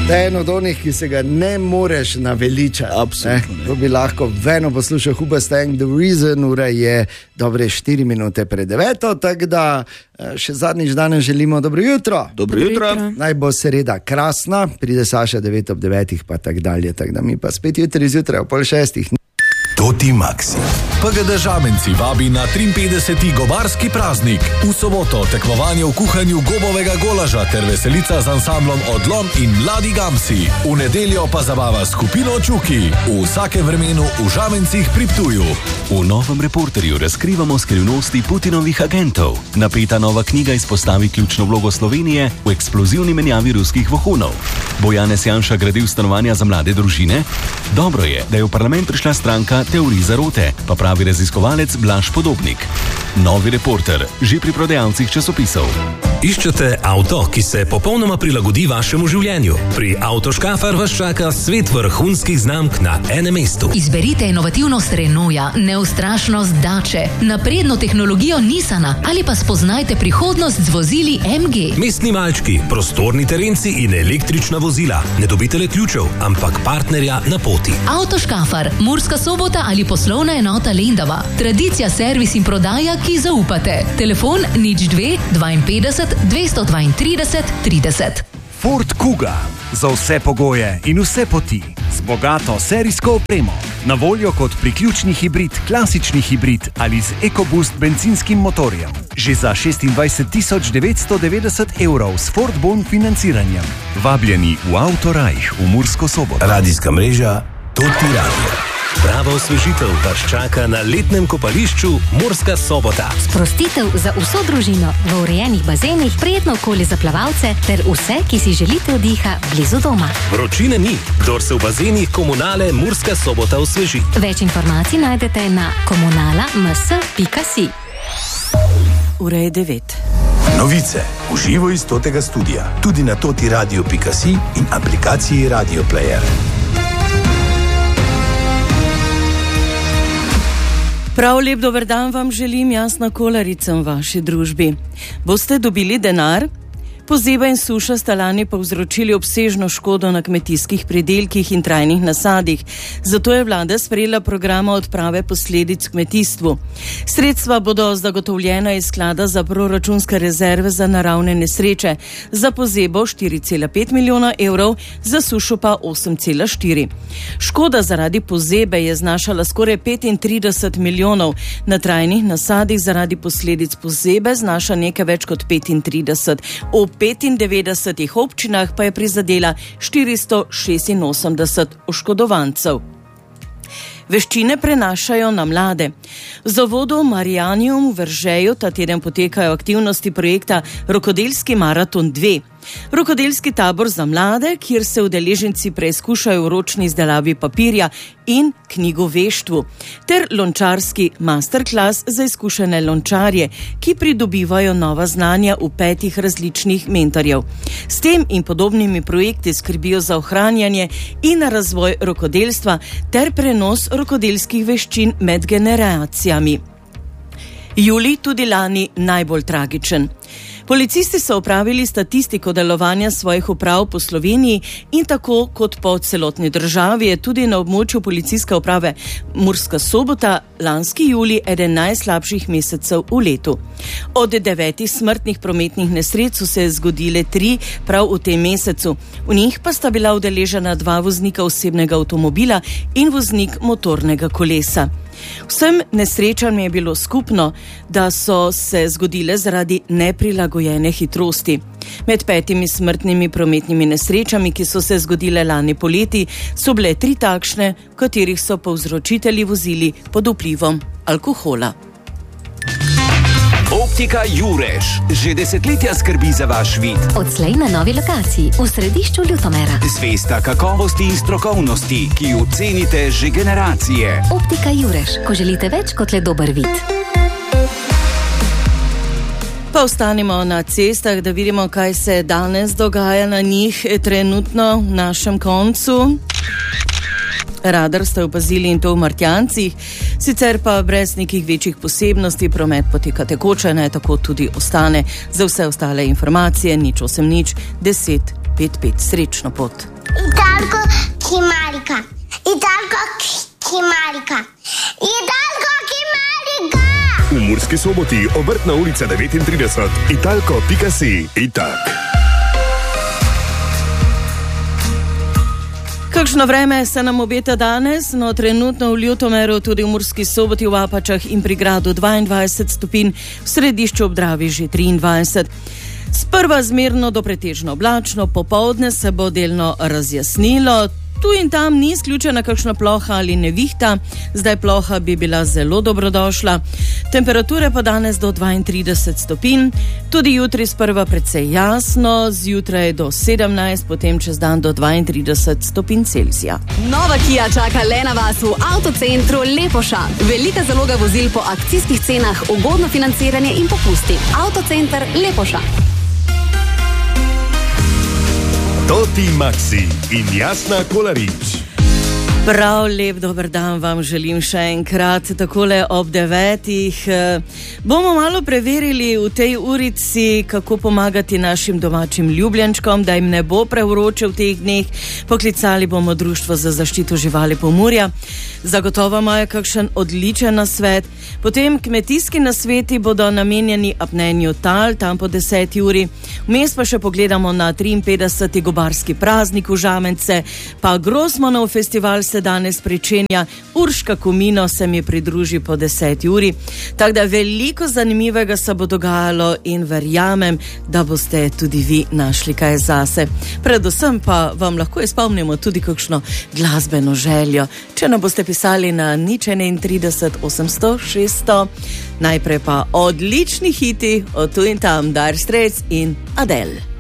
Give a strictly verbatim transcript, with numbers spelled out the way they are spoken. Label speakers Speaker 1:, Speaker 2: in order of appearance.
Speaker 1: To je eno od onih, ki se ga ne moreš naveličati.
Speaker 2: Absolutno.
Speaker 1: To bi lahko veno poslušal Hoobastank. The Reason, ura je dobre štiri minute pred deveto, tako da še zadnjič danes želimo dobro jutro.
Speaker 2: Dobro jutro.
Speaker 1: Naj bo sreda krasna, pride Saša devet ob devetih pa tak dalje, tako da mi pa spet jutri zjutraj ob pol šestih.
Speaker 3: Toti Maxi. P G D Žamenci vabi na triinpetdeseti gobarski praznik. V soboto tekmovanje v kuhanju gobovega golaža ter veselica z ansamblom Odlom in Mladi Gamsi. V nedeljo pa zabava skupino Čuki. V vsakem vremenu v Žamencih pri Ptuju.
Speaker 4: V novem Reporterju razkrivamo skrivnosti Putinovih agentov. Napeta nova knjiga izpostavi ključno vlogo Slovenije v eksplozivni menjavi ruskih vohunov. Bo Janez Janša gradil stanovanja za mlade družine? Dobro je, da je v parlament prišla stranka Teorij zarote, pa pravi raziskovalec Blaž Podobnik. Novi Reporter, že pri prodajalcih časopisov.
Speaker 5: Iščete avto, ki se popolnoma prilagodi vašemu življenju? Pri Avtoškafar vas čaka svet vrhunskih znamk na enem mestu.
Speaker 6: Izberite inovativnost Renaulta, neustrašnost Dače, napredno tehnologijo Nissana ali pa spoznajte prihodnost z vozili M G.
Speaker 5: Mestni malčki, prostorni terenci in električna vozila. Ne dobite le ključev, ampak partnerja na poti.
Speaker 6: Avtoškafar, Murska Sobota ali poslovna enota Lendava. Tradicija, servis in prodaja, ki zaupate. Telefon nič dve dvainpetdeset dvesto dvaintrideset trideset.
Speaker 7: Ford Kuga. Za vse pogoje in vse poti. Z bogato serijsko opremo. Na voljo kot priključni hibrid, klasični hibrid ali z EcoBoost benzinskim motorjem. Že za šestindvajset tisoč devetsto devetdeset evrov s Ford Bon financiranjem. Vabljeni v Autorajh v Mursko Soboto.
Speaker 3: Radijska mreža Toti Radio.
Speaker 5: Prava osvežitev vas čaka na letnem kopališču Murska Sobota.
Speaker 8: Sprostitev za vso družino v urejenih bazenih, prijetno okolje za plavalce ter vse, ki si želite oddiha blizu doma.
Speaker 5: Vročine ni, kdor se v bazenih Komunale Murska Sobota osveži.
Speaker 8: Več informacij najdete na komunala m s pika si.
Speaker 9: Ura je devet.
Speaker 3: Novice v živo iz Totega studia, tudi na totiradio pika si in aplikaciji Radio Player.
Speaker 9: Prav lep dober dan vam želim, Jasna Kolarica v vaši družbi. Boste dobili denar? Pozeba in suša sta lani povzročili obsežno škodo na kmetijskih pridelkih in trajnih nasadih. Zato je vlada sprejela programa odprave posledic v kmetijstvu. Sredstva bodo zagotovljena iz sklada za proračunske rezerve za naravne nesreče. Za pozebo štiri cela pet milijona evrov, za sušo pa osem cela štiri. Škoda zaradi pozebe je znašala skoraj petintrideset milijonov. Na trajnih nasadih zaradi posledic pozebe znaša nekaj več kot petintrideset. V petindevetdesetih občinah pa je prizadela štiristo šestinosemdeset oškodovancev. Veščine prenašajo na mlade. V zavodu Marijanijum v Veržeju ta teden potekajo aktivnosti projekta Rokodelski maraton dva. Rokodelski tabor za mlade, kjer se udeleženci preizkušajo v ročni izdelavi papirja in knjigoveštvu, ter lončarski masterclass za izkušene lončarje, ki pridobivajo nova znanja v petih različnih mentorjev. S tem in podobnimi projekti skrbijo za ohranjanje in razvoj rokodelstva ter prenos rokodelskih veščin med generacijami. Julij tudi lani najbolj tragičen. Policisti so opravili statistiko delovanja svojih uprav po Sloveniji in tako kot po celotni državi je tudi na območju policijske uprave Murska Sobota lanski julij eden najslabših mesecev v letu. Od devetih smrtnih prometnih nesreč so se zgodile tri prav v tem mesecu. V njih pa sta bila udeležena dva voznika osebnega avtomobila in voznik motornega kolesa. Vsem nesrečam je bilo skupno, da so se zgodile zaradi neprilagojene hitrosti. Med petimi smrtnimi prometnimi nesrečami, ki so se zgodile lani poleti, so bile tri takšne, v katerih so povzročitelji vozili pod vplivom alkohola.
Speaker 10: Optika Jurež že desetletja skrbi za vaš vid.
Speaker 8: Odslej na novi lokaciji v središču Ljutomera.
Speaker 10: Zvesta kakovosti in strokovnosti, ki jo cenite že generacije.
Speaker 8: Optika Jurež, ko želite več kot le dober vid.
Speaker 9: Pa ostanimo na cestah, da vidimo, kaj se danes dogaja na njih trenutno v našem koncu. Radar ste opazili in to v Martjancih, sicer pa brez nekih večjih posebnosti, promet poteka tekoče, naj tako tudi ostane. Za vse ostale informacije nič osem nič deset pet pet. Srečno pot.
Speaker 2: Italko Kimarika. Italko Kimarika. Italko Kimarika.
Speaker 11: V Murski Soboti, Obrtna ulica devetintrideset, italko pika si. Itak.
Speaker 9: Kakšno vreme se nam obeta danes? No, trenutno v Ljutomeru, tudi v Murski Soboti, v Apačah in pri Gradu dvaindvajset stopinj, v središču ob Dravi že triindvajset. Sprva zmerno do pretežno oblačno, popoldne se bo delno razjasnilo. Tu in tam ni izključena kakšna ploha ali nevihta, zdaj ploha bi bila zelo dobrodošla. Temperature pa danes do dvaintrideset stopinj, tudi jutri sprva precej jasno, zjutraj do sedemnajst, potem čez dan do dvaintrideset stopinj Celzija.
Speaker 12: Nova Kia čaka le na vas v avtocentru Lepoša. Velika zaloga vozil po akcijskih cenah, ugodno financiranje in popusti. Avtocenter Lepoša.
Speaker 11: Toti Maxi in Jasna Kolarič.
Speaker 9: Prav lep dober dan vam želim še enkrat, takole ob devetih. Bomo malo preverili v tej urici, kako pomagati našim domačim ljubljenčkom, da jim ne bo prevroče v teh dneh. Poklicali bomo Društvo za zaščito živali Pomurja. Zagotovo imajo kakšen odličen nasvet. Potem kmetijski nasveti bodo namenjeni apnenju tal, tam po deseti uri. Vmes pa še pogledamo na triinpetdeseti gobarski praznik v Žamence, pa Grossmanov festival se danes pričenja, Urška Komino se mi pridruži po deseti uri. Tako da veliko zanimivega se bo dogajalo in verjamem, da boste tudi vi našli kaj zase. Predvsem pa vam lahko izpolnimo tudi kakšno glasbeno željo. Če nam boste pisali na nič enaintrideset osemsto šeststo, najprej pa odlični hiti od tu in tam, Dire Straits in Adele.